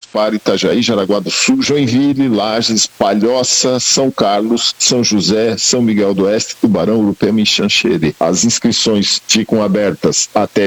Gaspar, Itajaí, Jaraguá do Sul, Joinville, Lages, Palhoça, São Carlos, São José, São Miguel do Oeste, Tubarão, Urupema e Xanxerê. As inscrições ficam abertas até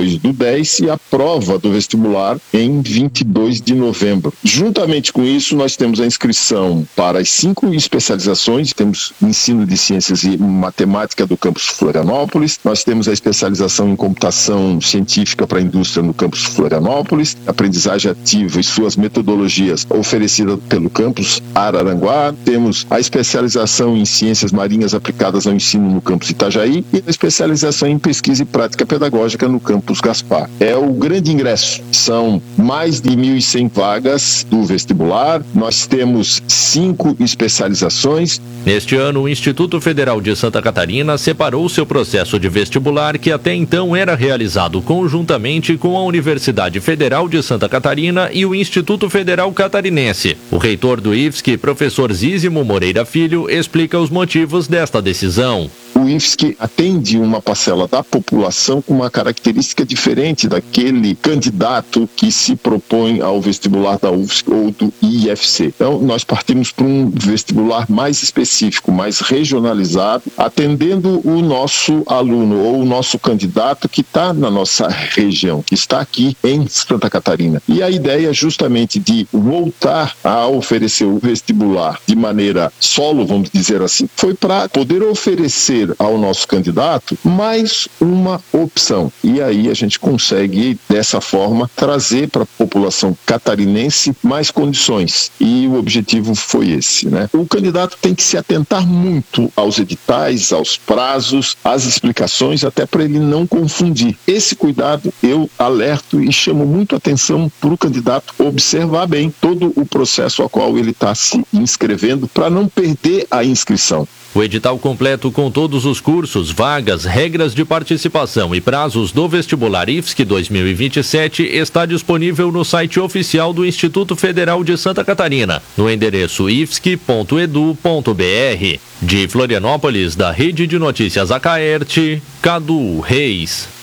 22/10 e a prova do vestibular em 22 de novembro. Juntamente com isso, nós temos a inscrição para as 5 especializações. Temos ensino de ciências e matemática do campus Florianópolis, nós temos a especialização em computação científica para a indústria no campus Florianópolis, aprendizagem ativa e suas metodologias oferecida pelo campus Araranguá, temos a especialização em ciências marinhas aplicadas ao ensino no campus Itajaí e a especialização em pesquisa e prática pedagógica no campus Gaspar. É o grande ingresso, são mais de 1.100 vagas do vestibular, nós temos 5 especializações. Neste ano, o Instituto Federal de Santa Catarina separou seu processo de vestibular, que até então era realizado conjuntamente com a Universidade Federal de Santa Catarina e o Instituto Federal Catarinense. O reitor do IFSC, professor Zísimo Moreira Filho, explica os motivos desta decisão. O IFSC atende uma parcela da população com uma característica diferente daquele candidato que se propõe ao vestibular da UFSC ou do IFC. Então, nós partimos para um vestibular mais específico, mais regionalizado, atendendo o nosso aluno ou o nosso candidato que está na nossa região, que está aqui em Santa Catarina. E a ideia justamente de voltar a oferecer o vestibular de maneira solo, vamos dizer assim, foi para poder oferecer ao nosso candidato mais uma opção. E aí a gente consegue, dessa forma, trazer para a população catarinense mais condições. E o objetivo foi esse, né? O candidato tem que se atentar muito aos editais, aos prazos, às explicações, até para ele não confundir. Esse cuidado eu alerto e chamo muito atenção para o candidato observar bem todo o processo ao qual ele está se inscrevendo para não perder a inscrição. O edital completo com todos os cursos, vagas, regras de participação e prazos do vestibular IFSC 2027 está disponível no site oficial do Instituto Federal de Santa Catarina, no endereço ifsc.edu.br. De Florianópolis, da Rede de Notícias Acaerte, Cadu Reis.